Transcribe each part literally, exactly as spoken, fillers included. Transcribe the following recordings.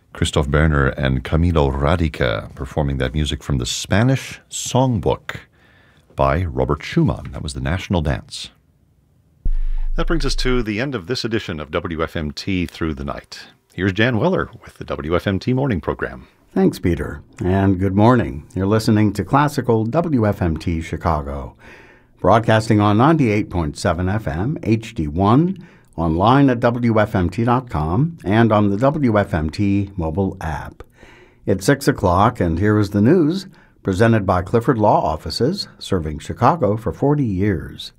Christoph Berner and Camilo Radica performing that music from the Spanish Songbook by Robert Schumann. That was the national dance. That brings us to the end of this edition of W F M T Through the Night. Here's Jan Weller with the W F M T Morning Program. Thanks, Peter, and good morning. You're listening to Classical W F M T Chicago, broadcasting on ninety-eight point seven F M, H D one, online at W F M T dot com, and on the W F M T mobile app. It's six o'clock, and here is the news, presented by Clifford Law Offices, serving Chicago for forty years.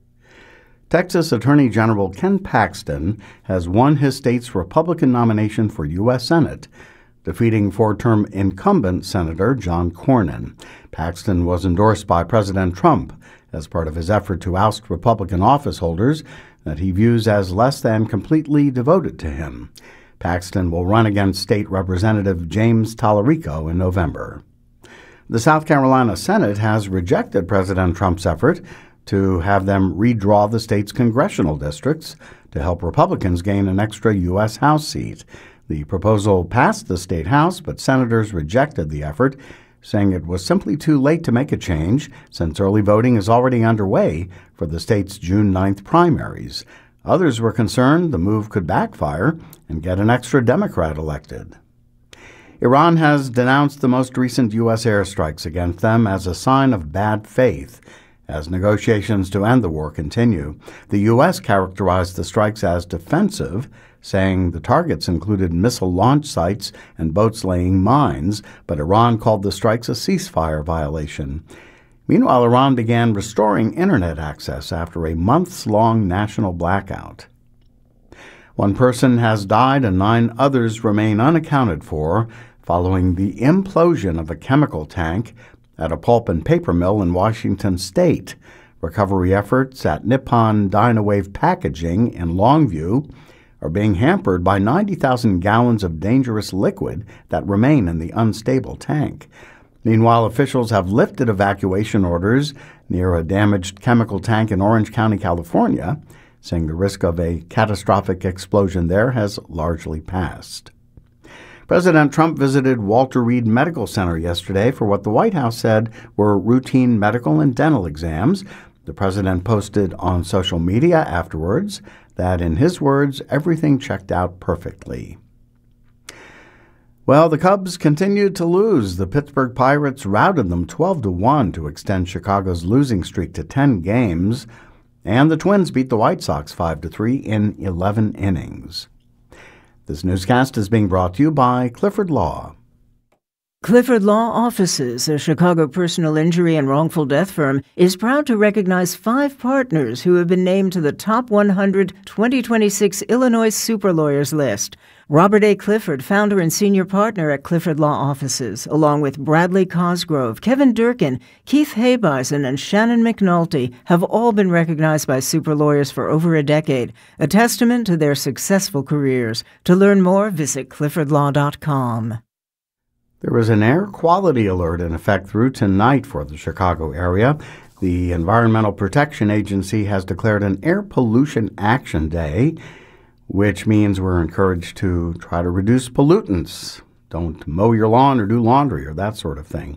Texas Attorney General Ken Paxton has won his state's Republican nomination for U S Senate, defeating four-term incumbent Senator John Cornyn. Paxton was endorsed by President Trump as part of his effort to oust Republican office holders that he views as less than completely devoted to him. Paxton will run against State Representative James Tallarico in November. The South Carolina Senate has rejected President Trump's effort to have them redraw the state's congressional districts to help Republicans gain an extra U S House seat. The proposal passed the state House, but senators rejected the effort, saying it was simply too late to make a change since early voting is already underway for the state's June ninth primaries. Others were concerned the move could backfire and get an extra Democrat elected. Iran has denounced the most recent U S airstrikes against them as a sign of bad faith as negotiations to end the war continue. The U S characterized the strikes as defensive, saying the targets included missile launch sites and boats laying mines, but Iran called the strikes a ceasefire violation. Meanwhile, Iran began restoring internet access after a months-long national blackout. One person has died and nine others remain unaccounted for following the implosion of a chemical tank at a pulp and paper mill in Washington state. Recovery efforts at Nippon Dynawave Packaging in Longview are being hampered by ninety thousand gallons of dangerous liquid that remain in the unstable tank. Meanwhile, officials have lifted evacuation orders near a damaged chemical tank in Orange County, California, saying the risk of a catastrophic explosion there has largely passed. President Trump visited Walter Reed Medical Center yesterday for what the White House said were routine medical and dental exams. The president posted on social media afterwards that, in his words, everything checked out perfectly. Well, the Cubs continued to lose. The Pittsburgh Pirates routed them twelve to one to extend Chicago's losing streak to ten games, and the Twins beat the White Sox five to three in eleven innings. This newscast is being brought to you by Clifford Law. Clifford Law Offices, a Chicago personal injury and wrongful death firm, is proud to recognize five partners who have been named to the Top one hundred twenty twenty-six Illinois Super Lawyers list. Robert A. Clifford, founder and senior partner at Clifford Law Offices, along with Bradley Cosgrove, Kevin Durkin, Keith Habeisen, and Shannon McNulty, have all been recognized by super lawyers for over a decade, a testament to their successful careers. To learn more, visit clifford law dot com. There is an air quality alert in effect through tonight for the Chicago area. The Environmental Protection Agency has declared an Air Pollution Action Day, which means we're encouraged to try to reduce pollutants. Don't mow your lawn or do laundry or that sort of thing.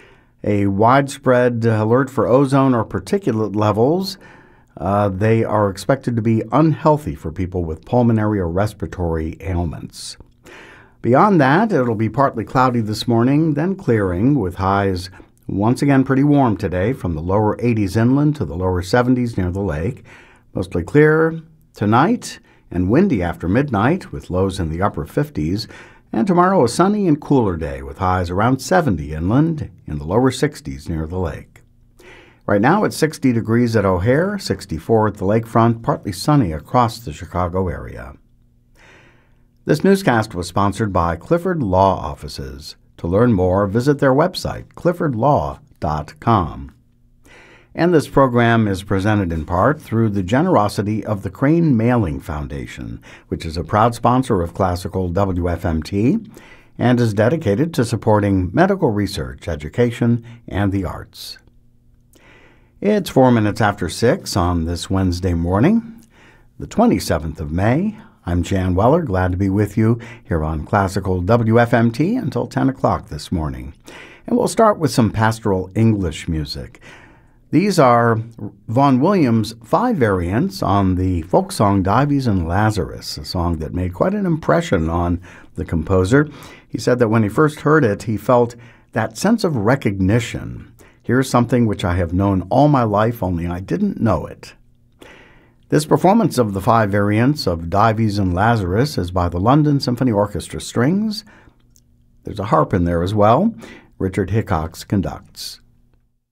A widespread alert for ozone or particulate levels. Uh, they are expected to be unhealthy for people with pulmonary or respiratory ailments. Beyond that, it'll be partly cloudy this morning, then clearing, with highs once again pretty warm today from the lower eighties inland to the lower seventies near the lake. Mostly clear tonight and windy after midnight with lows in the upper fifties. And tomorrow a sunny and cooler day with highs around seventy inland in the lower sixties near the lake. Right now it's sixty degrees at O'Hare, sixty-four at the lakefront, partly sunny across the Chicago area. This newscast was sponsored by Clifford Law Offices. To learn more, visit their website, clifford law dot com. And this program is presented in part through the generosity of the Crane Mailing Foundation, which is a proud sponsor of Classical W F M T and is dedicated to supporting medical research, education, and the arts. It's four minutes after six on this Wednesday morning, the twenty-seventh of May. I'm Jan Weller, glad to be with you here on Classical W F M T until ten o'clock this morning. And we'll start with some pastoral English music. These are Vaughan Williams' five variants on the folk song Dives and Lazarus, a song that made quite an impression on the composer. He said that when he first heard it, he felt that sense of recognition. Here's something which I have known all my life, only I didn't know it. This performance of the five variants of Dives and Lazarus is by the London Symphony Orchestra Strings. There's a harp in there as well. Richard Hickox conducts.